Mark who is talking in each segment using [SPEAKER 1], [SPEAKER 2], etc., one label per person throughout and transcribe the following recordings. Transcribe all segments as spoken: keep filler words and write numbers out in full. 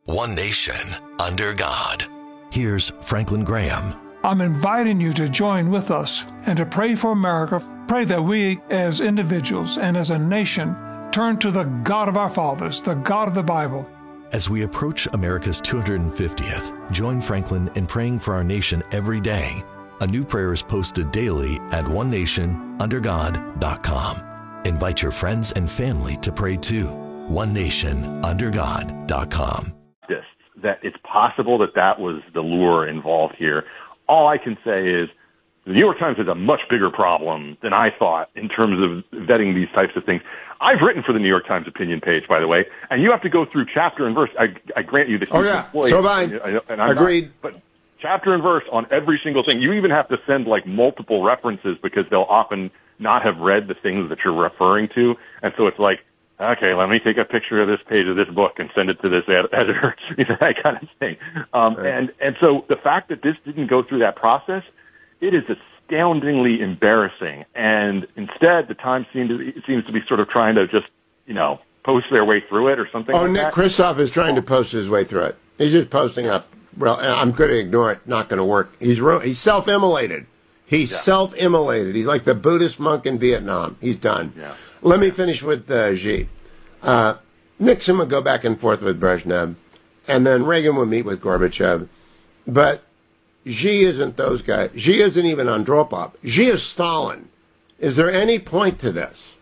[SPEAKER 1] One nation, under God. Here's Franklin Graham.
[SPEAKER 2] I'm inviting you to join with us and to pray for America. Pray that we, as individuals and as a nation, turn to the God of our fathers, the God of the Bible.
[SPEAKER 1] As we approach America's two hundred fiftieth, join Franklin in praying for our nation every day. A new prayer is posted daily at one nation under god dot com. Invite your friends and family to pray too. one nation under god dot com.
[SPEAKER 3] That it's possible that that was the lure involved here. All I can say is the New York Times is a much bigger problem than I thought in terms of vetting these types of things. I've written for the New York Times opinion page, by the way, and you have to go through chapter and verse. I, I grant you that.
[SPEAKER 4] Oh, yeah.
[SPEAKER 3] Employed,
[SPEAKER 4] so have I.
[SPEAKER 3] And I'm
[SPEAKER 4] Agreed.
[SPEAKER 3] Not, but chapter and verse on every single thing. You even have to send like multiple references because they'll often not have read the things that you're referring to. And so it's like, okay, let me take a picture of this page of this book and send it to this ed- editor, that kind of thing. Um, right. And and so the fact that this didn't go through that process, it is astoundingly embarrassing. And instead, the Times seemed to be, seems to be sort of trying to just, you know, post their way through it or something.
[SPEAKER 4] Oh,
[SPEAKER 3] like
[SPEAKER 4] Nick
[SPEAKER 3] that.
[SPEAKER 4] Kristof is trying to post his way through it. He's just posting up. Well, I'm going to ignore it. Not going to work. He's ro- he's self-immolated. He's yeah. self-immolated. He's like the Buddhist monk in Vietnam. He's done. Yeah. Let me finish with uh, Xi. Uh, Nixon would go back and forth with Brezhnev, and then Reagan would meet with Gorbachev. But Xi isn't those guys. Xi isn't even Andropov. Xi is Stalin. Is there any point to this?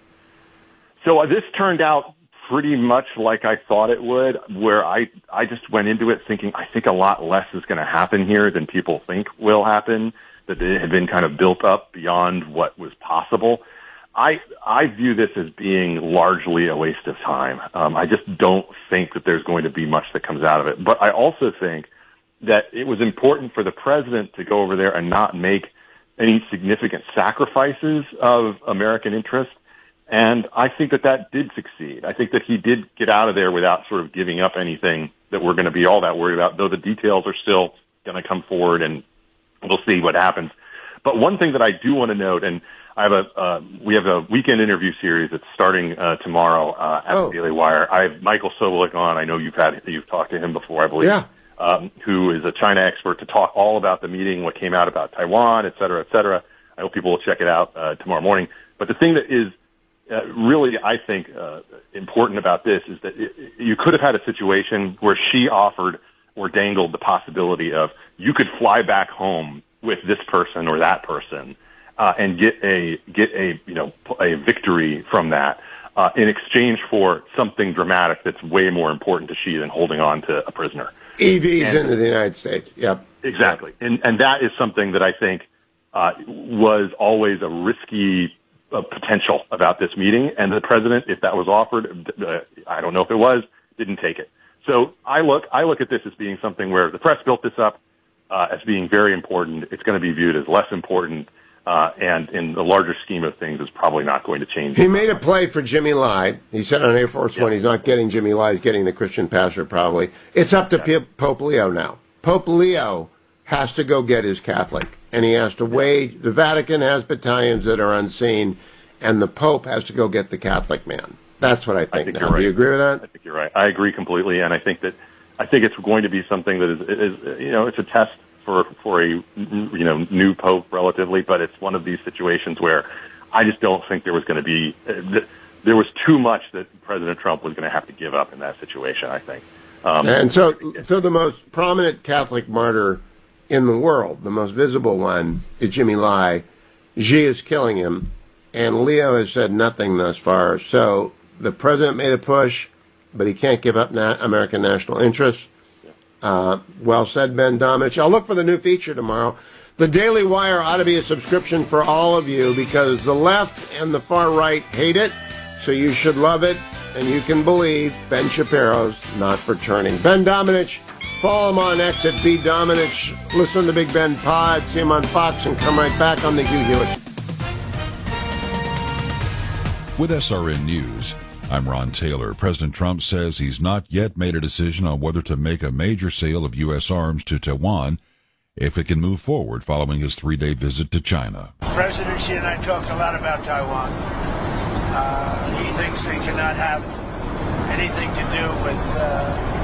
[SPEAKER 3] So uh, this turned out pretty much like I thought it would, where I, I just went into it thinking I think a lot less is going to happen here than people think will happen, that it had been kind of built up beyond what was possible. I I view this as being largely a waste of time. Um, I just don't think that there's going to be much that comes out of it. But I also think that it was important for the president to go over there and not make any significant sacrifices of American interest. And I think that that did succeed. I think that he did get out of there without sort of giving up anything that we're going to be all that worried about, though the details are still going to come forward and we'll see what happens. But one thing that I do want to note, and I have a uh, we have a weekend interview series that's starting uh, tomorrow uh, at oh. the Daily Wire. I have Michael Sobolik on. I know you've had you've talked to him before, I believe. Yeah. Um, who is a China expert to talk all about the meeting, what came out about Taiwan, et cetera, et cetera. I hope people will check it out uh, tomorrow morning. But the thing that is uh, really, I think, uh, important about this is that it, you could have had a situation where she offered or dangled the possibility of you could fly back home with this person or that person. Uh, and get a get a you know a victory from that uh, in exchange for something dramatic that's way more important to Xi than holding on to a prisoner.
[SPEAKER 4] E Vs and, into the United States. Yep.
[SPEAKER 3] Exactly, yep. and and that is something that I think uh, was always a risky uh, potential about this meeting. And the president, if that was offered, uh, I don't know if it was, didn't take it. So I look I look at this as being something where the press built this up uh, as being very important. It's going to be viewed as less important. Uh, and in the larger scheme of things, is probably not going to change.
[SPEAKER 4] He made a play for Jimmy Lai. He said on Air Force One, yeah. he's not getting Jimmy Lai, he's getting the Christian pastor probably. It's up to yeah. Pope Leo now. Pope Leo has to go get his Catholic, and he has to wage. The Vatican has battalions that are unseen, and the Pope has to go get the Catholic man. That's what I think, I think now. Right. Do you agree with that?
[SPEAKER 3] I think you're right. I agree completely, and I think that I think it's going to be something that is, is you know, it's a test for for a you know new pope relatively, but it's one of these situations where I just don't think there was going to be uh, there was too much that President Trump was going to have to give up in that situation. I think, um,
[SPEAKER 4] and so so the most prominent Catholic martyr in the world, the most visible one, is Jimmy Lai. Xi is killing him, and Leo has said nothing thus far. So the president made a push, but he can't give up na- American national interests. Uh, well said, Ben Domenech. I'll look for the new feature tomorrow. The Daily Wire ought to be a subscription for all of you because the left and the far right hate it, so you should love it, and you can believe Ben Shapiro's not for turning. Ben Domenech, follow him on X at B Domenech. Listen to Big Ben Pod, see him on Fox, and come right back on the Hugh Hewitt.
[SPEAKER 5] With S R N News, I'm Ron Taylor. President Trump says he's not yet made a decision on whether to make a major sale of U S arms to Taiwan if it can move forward following his three-day visit to China.
[SPEAKER 6] President Xi and I talked a lot about Taiwan. Uh, he thinks he cannot have anything to do with uh,